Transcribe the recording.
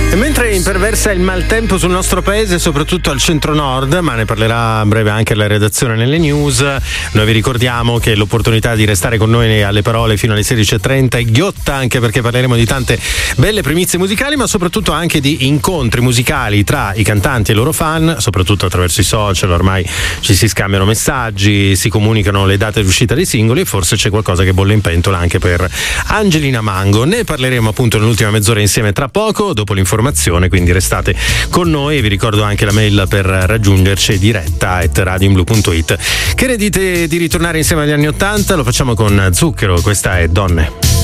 E mentre imperversa il maltempo sul nostro paese, soprattutto al centro-nord, ma ne parlerà a breve anche la redazione nelle news, noi vi ricordiamo che l'opportunità di restare con noi alle parole fino alle 16:30 è ghiotta, anche perché parleremo di tante belle primizie musicali, ma soprattutto anche di incontri musicali tra i cantanti e i loro fan, soprattutto attraverso i social. Ormai ci si scambiano messaggi, si comunicano le date di uscita dei singoli e forse c'è qualcosa che bolle in pentola anche per Angelina Mango. Ne parleremo appunto nell'ultima mezz'ora insieme tra poco, dopo l'informazione, quindi restate con noi. E vi ricordo anche la mail per raggiungerci, diretta@radioinblu.it. Che ne dite di ritornare insieme agli anni '80? Lo facciamo con Zucchero, questa è Donne.